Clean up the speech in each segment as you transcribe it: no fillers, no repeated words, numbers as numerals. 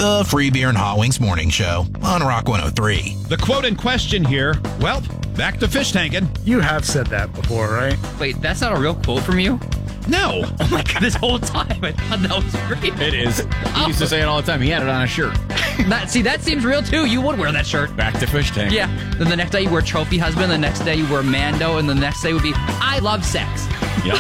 The Free Beer and Hot Wings Morning Show on Rock 103. The quote in question here, well, back to fish tanking. You have said that before, right? Wait, that's not a real quote from you? No. Oh my God, this whole time I thought that was great. It is. He used to say it all the time. He had it on a shirt. That seems real too. You would wear that shirt. Back to fish tank. Yeah. Then the next day you wear Trophy Husband, the next day you wear Mando, and the next day would be I love sex. Yep.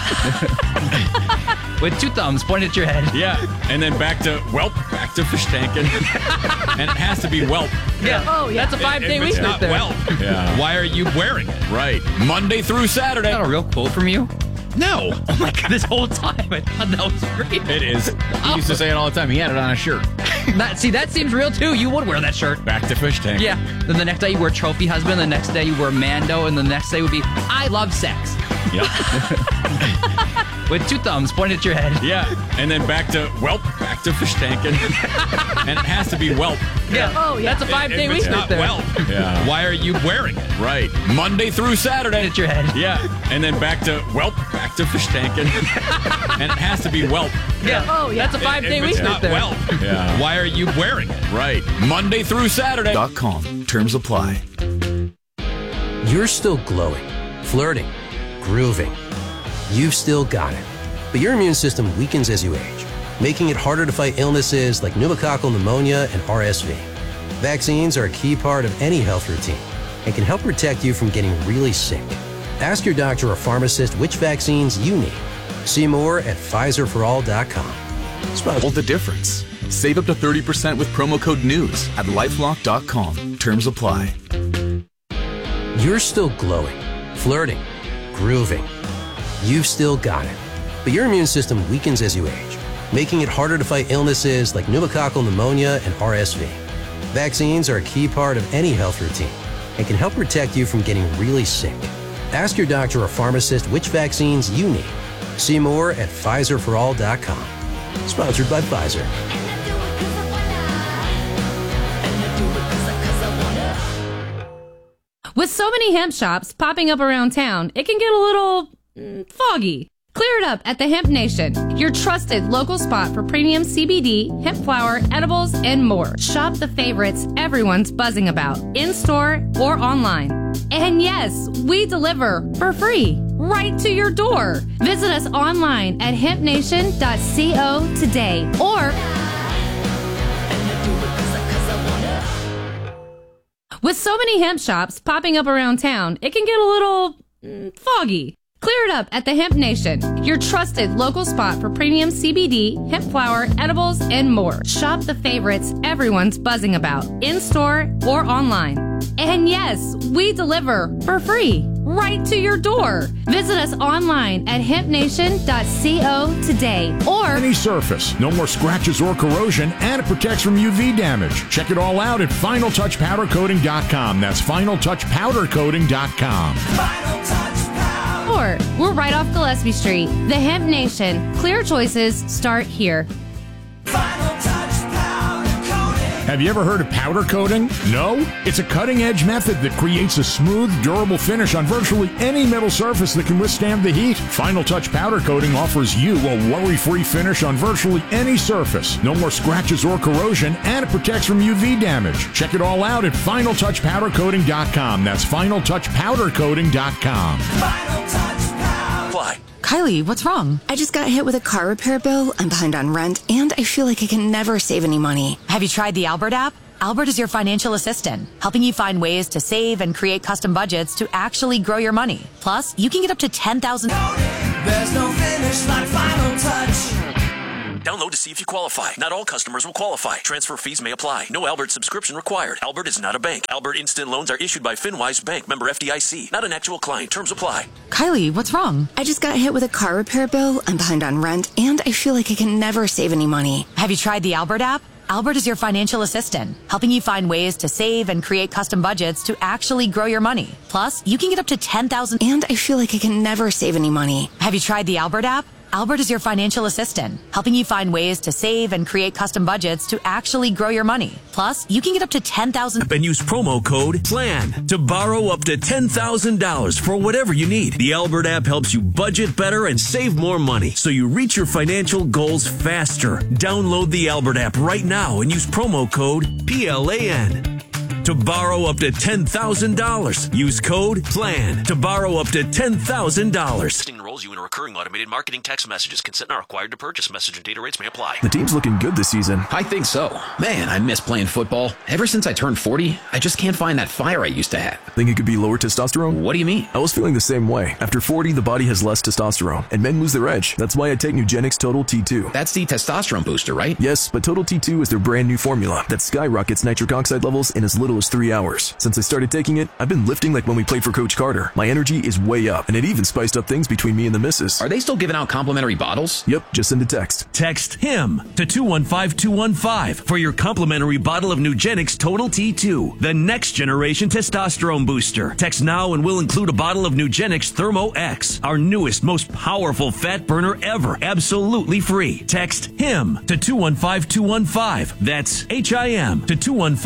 With two thumbs pointed at your head. Yeah. And then back to fish tanking. And it has to be whelp. Yeah. Oh, yeah. That's a 5-day If week it's right not there. whelp, why are you wearing it? Right. Monday through Saturday. Is that a real quote from you? No. Oh my God, this whole time I thought that was great. It is. He used to say it all the time. He had it on a shirt. That seems real too. You would wear that shirt. Back to fish tank. Yeah. Then the next day you wear Trophy Husband, the next day you wear Mando, and the next day would be I love sex. Yep. With two thumbs pointed at your head. Yeah. And then back to fish tanking. And it has to be whelp. Yeah. Oh, yeah. That's a 5-day If week it's right not there. whelp, why are you wearing it? Right. Monday through Saturday. At your head. Yeah. And then back to fish tanking. And it has to be whelp. Yeah. Oh, yeah. That's a 5-day If week it's right not there. whelp, why are you wearing it? Right. Monday through Saturday. .com. Terms apply. You're still glowing, flirting, grooving. You've still got it. But your immune system weakens as you age, making it harder to fight illnesses like pneumococcal pneumonia and RSV. Vaccines are a key part of any health routine and can help protect you from getting really sick. Ask your doctor or pharmacist which vaccines you need. See more at PfizerForAll.com. Hold the difference. Save up to 30% with promo code NEWS at LifeLock.com. Terms apply. You're still glowing, flirting, grooving. You've still got it. But your immune system weakens as you age, making it harder to fight illnesses like pneumococcal pneumonia and RSV. Vaccines are a key part of any health routine and can help protect you from getting really sick. Ask your doctor or pharmacist which vaccines you need. See more at PfizerForAll.com. Sponsored by Pfizer. With so many hemp shops popping up around town, it can get a little foggy. Clear it up at the Hemp Nation, your trusted local spot for premium CBD, hemp flower, edibles, and more. Shop the favorites everyone's buzzing about, in-store or online. And yes, we deliver for free, right to your door. Visit us online at hempnation.co today or with so many hemp shops popping up around town, it can get a little foggy. Clear it up at the Hemp Nation, your trusted local spot for premium CBD, hemp flower, edibles, and more. Shop the favorites everyone's buzzing about, in-store or online. And yes, we deliver for free, right to your door. Visit us online at hempnation.co today or any surface, no more scratches or corrosion, and it protects from UV damage. Check it all out at FinalTouchPowderCoating.com. That's FinalTouchPowderCoating.com. Final Touch Power. We're right off Gillespie Street. The Hemp Nation. Clear choices start here. Have you ever heard of powder coating? No? It's a cutting-edge method that creates a smooth, durable finish on virtually any metal surface that can withstand the heat. Final Touch Powder Coating offers you a worry-free finish on virtually any surface. No more scratches or corrosion, and it protects from UV damage. Check it all out at FinalTouchPowderCoating.com. That's FinalTouchPowderCoating.com. Final Touch Power. Apply. Kylie, what's wrong? I just got hit with a car repair bill. I'm behind on rent, and I feel like I can never save any money. Have you tried the Albert app? Albert is your financial assistant, helping you find ways to save and create custom budgets to actually grow your money. Plus, you can get up to $10,000. There's no finish like Final Touch. Download to see if you qualify. Not all customers will qualify. Transfer fees may apply. No Albert subscription required. Albert is not a bank. Albert Instant Loans are issued by FinWise Bank, member FDIC. Not an actual client. Terms apply. Kylie, what's wrong? I just got hit with a car repair bill. I'm behind on rent, and I feel like I can never save any money. Have you tried the Albert app? Albert is your financial assistant, helping you find ways to save and create custom budgets to actually grow your money. Plus, you can get up to $10,000. And I feel like I can never save any money. Have you tried the Albert app? Albert is your financial assistant, helping you find ways to save and create custom budgets to actually grow your money. Plus, you can get up to $10,000 and use promo code PLAN to borrow up to $10,000 for whatever you need. The Albert app helps you budget better and save more money so you reach your financial goals faster. Download the Albert app right now and use promo code PLAN to borrow up to $10,000. Use code PLAN to borrow up to $10,000. Listing enrolls you in a recurring automated marketing text messages. Consent not required to purchase. Message and data rates may apply. The team's looking good this season. I think so. Man, I miss playing football. Ever since I turned 40, I just can't find that fire I used to have. Think it could be lower testosterone? What do you mean? I was feeling the same way. After 40, the body has less testosterone, and men lose their edge. That's why I take Nugenix Total T2. That's the testosterone booster, right? Yes, but Total T2 is their brand new formula that skyrockets nitric oxide levels in as little as 3 hours. Since I started taking it, I've been lifting like when we played for Coach Carter. My energy is way up, and it even spiced up things between me and the missus. Are they still giving out complimentary bottles? Yep, just send a text. Text HIM to 215-215 for your complimentary bottle of Nugenix Total T2, the next generation testosterone booster. Text now and we'll include a bottle of Nugenix Thermo X, our newest, most powerful fat burner ever, absolutely free. Text HIM to 215-215. That's HIM to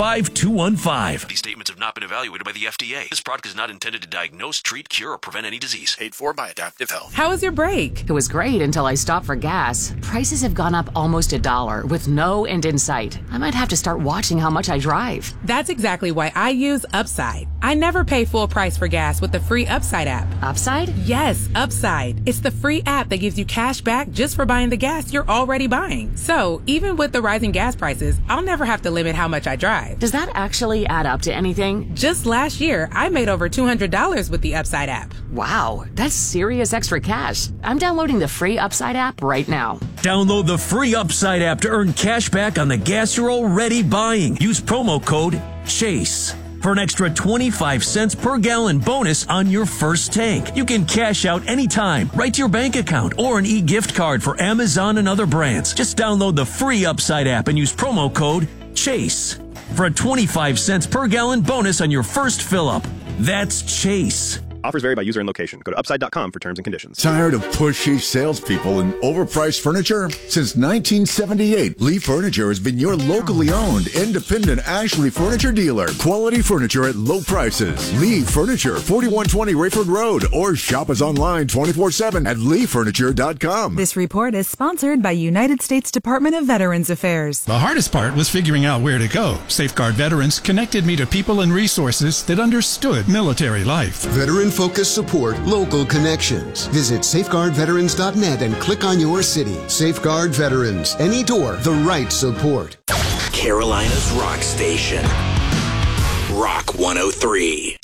215-215. These statements have not been evaluated by the FDA. This product is not intended to diagnose, treat, cure, or prevent any disease. Paid for by Adaptive Health. How was your break? It was great until I stopped for gas. Prices have gone up almost $1 with no end in sight. I might have to start watching how much I drive. That's exactly why I use Upside. I never pay full price for gas with the free Upside app. Upside? Yes, Upside. It's the free app that gives you cash back just for buying the gas you're already buying. So, even with the rising gas prices, I'll never have to limit how much I drive. Does that actually add up to anything? Just last year, I made over $200 with the Upside app. Wow, that's serious extra cash. I'm downloading the free Upside app right now. Download the free Upside app to earn cash back on the gas you're already buying. Use promo code CHASE for an extra 25 cents per gallon bonus on your first tank. You can cash out anytime, right to your bank account, or an e-gift card for Amazon and other brands. Just download the free Upside app and use promo code CHASE for a 25 cents per gallon bonus on your first fill-up. That's CHASE. Offers vary by user and location. Go to upside.com for terms and conditions. Tired of pushy salespeople and overpriced furniture? Since 1978, Lee Furniture has been your locally owned, independent Ashley Furniture dealer. Quality furniture at low prices. Lee Furniture, 4120 Rayford Road, or shop us online 24/7 at leefurniture.com. This report is sponsored by United States Department of Veterans Affairs. The hardest part was figuring out where to go. Safeguard Veterans connected me to people and resources that understood military life. Veteran-focused support, local connections. Visit safeguardveterans.net and click on your city. Safeguard Veterans. Any door, the right support. Carolina's Rock Station. Rock 103.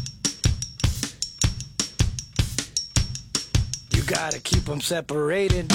You gotta keep them separated.